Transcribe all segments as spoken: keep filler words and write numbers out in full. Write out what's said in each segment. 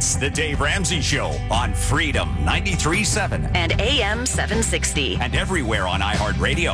It's the Dave Ramsey Show on Freedom ninety-three point seven and A M seven sixty. And everywhere on iHeartRadio.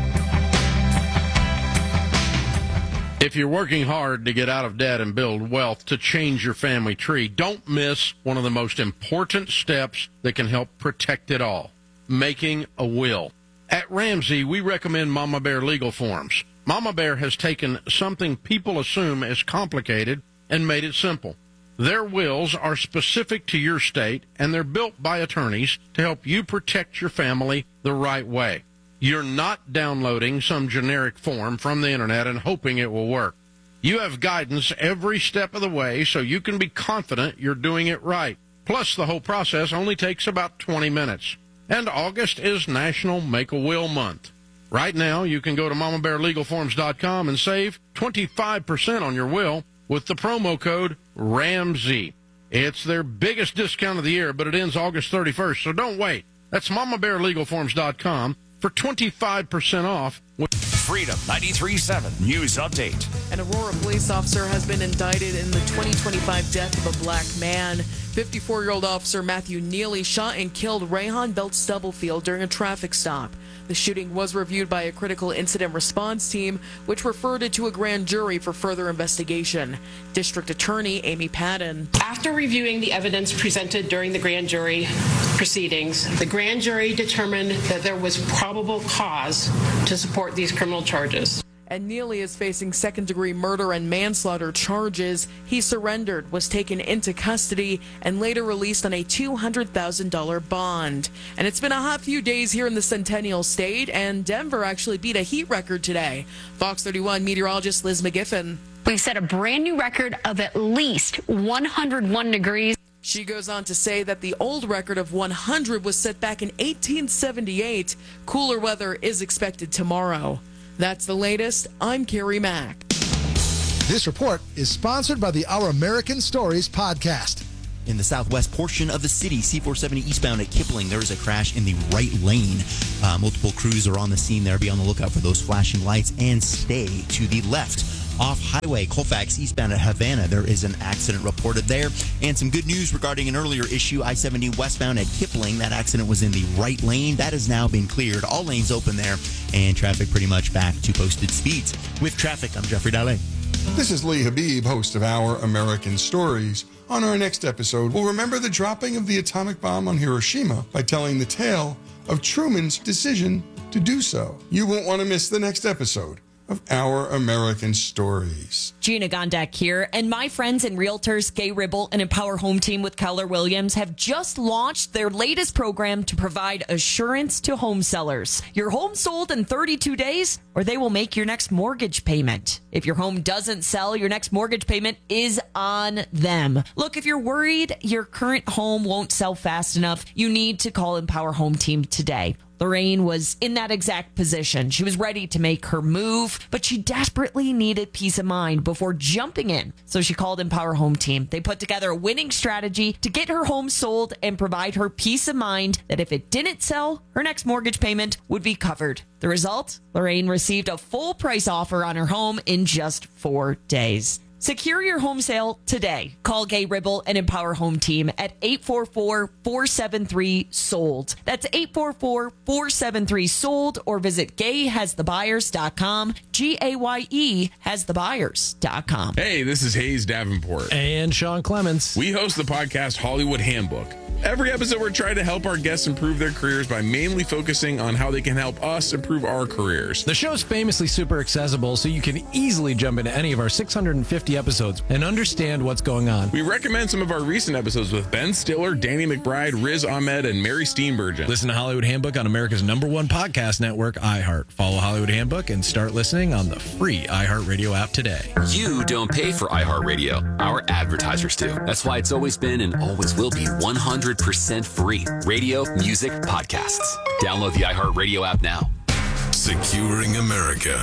If you're working hard to get out of debt and build wealth to change your family tree, don't miss one of the most important steps that can help protect it all, making a will. At Ramsey, we recommend Mama Bear legal forms. Mama Bear has taken something people assume is complicated and made it simple. Their wills are specific to your state, and they're built by attorneys to help you protect your family the right way. You're not downloading some generic form from the internet and hoping it will work. You have guidance every step of the way so you can be confident you're doing it right. Plus, the whole process only takes about twenty minutes. And August is National Make-A-Will Month. Right now, you can go to mama bear legal forms dot com and save twenty-five percent on your will with the promo code RAMSEY. It's their biggest discount of the year, but it ends August thirty-first, so don't wait. That's mama bear legal forms dot com for twenty-five percent off. Freedom ninety-three point seven News Update. An Aurora police officer has been indicted in the twenty twenty-five death of a black man. fifty-four-year-old officer Matthew Neely shot and killed Rayhan Belt Stubblefield during a traffic stop. The shooting was reviewed by a critical incident response team, which referred it to a grand jury for further investigation. District Attorney Amy Patton. After reviewing the evidence presented during the grand jury proceedings, the grand jury determined that there was probable cause to support these criminal charges. And Neely is facing second-degree murder and manslaughter charges. He surrendered, was taken into custody, and later released on a two hundred thousand dollars bond. And it's been a hot few days here in the Centennial State, and Denver actually beat a heat record today. Fox thirty-one meteorologist Liz McGiffin. We've set a brand new record of at least one hundred one degrees. She goes on to say that the old record of one hundred was set back in eighteen seventy-eight. Cooler weather is expected tomorrow. That's the latest. I'm Carrie Mack. This report is sponsored by the Our American Stories podcast. In the southwest portion of the city, C four seventy eastbound at Kipling, there is a crash in the right lane. Uh, multiple crews are on the scene there. Be on the lookout for those flashing lights and stay to the left. Off Highway Colfax eastbound at Havana, there is an accident reported there. And some good news regarding an earlier issue, I seventy westbound at Kipling. That accident was in the right lane. That has now been cleared. All lanes open there, and traffic pretty much back to posted speeds. With traffic, I'm Jeffrey Dalle. This is Lee Habib, host of Our American Stories. On our next episode, we'll remember the dropping of the atomic bomb on Hiroshima by telling the tale of Truman's decision to do so. You won't want to miss the next episode of Our American Stories. Gina Gondek here, and my friends and realtors Gay Ribble and Empower Home Team with Keller Williams have just launched their latest program to provide assurance to home sellers. Your home sold in thirty-two days, or they will make your next mortgage payment. If your home doesn't sell, your next mortgage payment is on them. Look, if you're worried your current home won't sell fast enough, you need to call Empower Home Team today. Lorraine was in that exact position. She was ready to make her move, but she desperately needed peace of mind before jumping in. So she called Empower Home Team. They put together a winning strategy to get her home sold and provide her peace of mind that if it didn't sell, her next mortgage payment would be covered. The result? Lorraine received a full price offer on her home in just four days. Secure your home sale today. Call Gay Ribble and Empower Home Team at eight four four, four seven three, SOLD. That's eight four four, four seven three, SOLD, or visit gay has the buyers dot com, G A Y E has the buyers dot com. Hey, this is Hayes Davenport. And Sean Clements. We host the podcast Hollywood Handbook. Every episode, we're trying to help our guests improve their careers by mainly focusing on how they can help us improve our careers. The show's famously super accessible, so you can easily jump into any of our six hundred fifty episodes and understand what's going on. We recommend some of our recent episodes with Ben Stiller, Danny McBride, Riz Ahmed, and Mary Steenburgen. Listen to Hollywood Handbook on America's number one podcast network, iHeart. Follow Hollywood Handbook and start listening on the free iHeartRadio app today. You don't pay for iHeartRadio. Our advertisers do. That's why it's always been and always will be one hundred percent free. Radio, music, podcasts. Download the iHeartRadio app now. Securing America.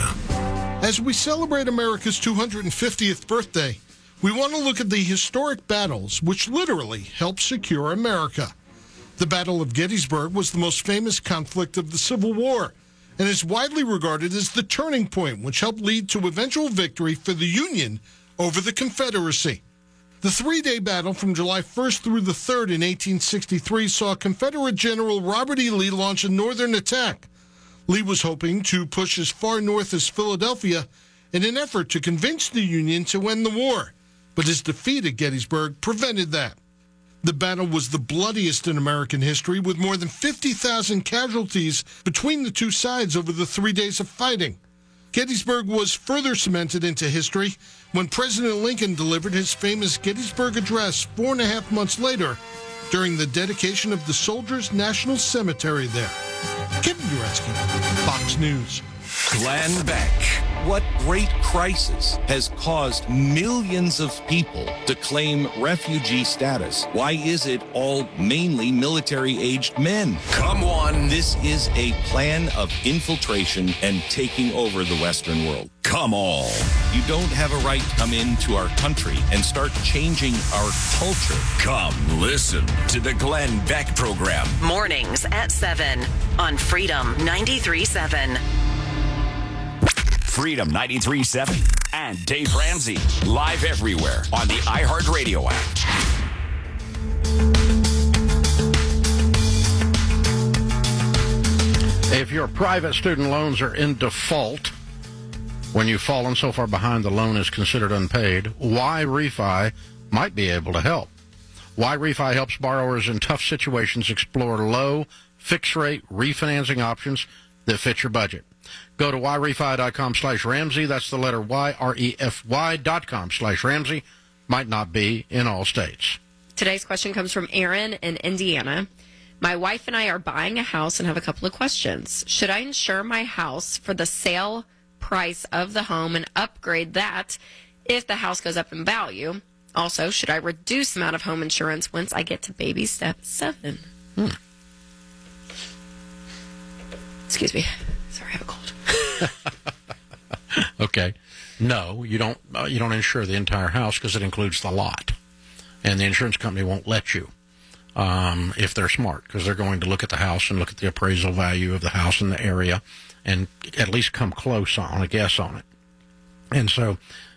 As we celebrate America's two hundred fiftieth birthday, we want to look at the historic battles which literally helped secure America. The Battle of Gettysburg was the most famous conflict of the Civil War and is widely regarded as the turning point which helped lead to eventual victory for the Union over the Confederacy. The three-day battle from July first through the third in eighteen sixty-three saw Confederate General Robert E. Lee launch a northern attack. Lee was hoping to push as far north as Philadelphia in an effort to convince the Union to end the war, but his defeat at Gettysburg prevented that. The battle was the bloodiest in American history, with more than fifty thousand casualties between the two sides over the three days of fighting. Gettysburg was further cemented into history when President Lincoln delivered his famous Gettysburg Address four and a half months later during the dedication of the Soldiers' National Cemetery there. Kevin Uretsky, Fox News. Glenn Beck. What great crisis has caused millions of people to claim refugee status? Why is it all mainly military-aged men? Come on. This is a plan of infiltration and taking over the Western world. Come on. You don't have a right to come into our country and start changing our culture. Come listen to the Glenn Beck program. Mornings at seven on Freedom ninety-three point seven. Freedom ninety-three point seven and Dave Ramsey, live everywhere on the iHeartRadio app. If your private student loans are in default, when you've fallen so far behind the loan is considered unpaid, Y-Refi might be able to help. Y-Refi helps borrowers in tough situations explore low, fixed-rate refinancing options that fit your budget. Go to yrefy.com slash Ramsey. That's the letter Y, R E F Y dot com slash Ramsey. Might not be in all states. Today's question comes from Aaron in Indiana. My wife and I are buying a house and have a couple of questions. Should I insure my house for the sale price of the home and upgrade that if the house goes up in value? Also, should I reduce the amount of home insurance once I get to baby step seven? Hmm. Excuse me. Sorry, I have a cold. Okay. No, you don't uh, you don't insure the entire house because it includes the lot. And the insurance company won't let you um, if they're smart, because they're going to look at the house and look at the appraisal value of the house in the area and at least come close on a guess on it. And so